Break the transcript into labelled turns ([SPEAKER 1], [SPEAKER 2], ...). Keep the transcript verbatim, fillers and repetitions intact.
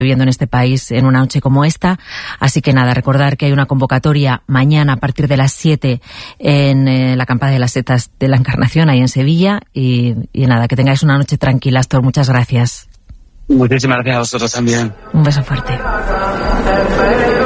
[SPEAKER 1] viviendo en este país en una noche como esta. Así que nada, recordar que hay una convocatoria mañana a partir de las siete en eh, la Campana de las Setas de la Encarnación, ahí en Sevilla. Y, y nada, que tengáis una noche tranquila, Astor. Muchas gracias.
[SPEAKER 2] Muchísimas gracias a vosotros también.
[SPEAKER 1] Un beso fuerte.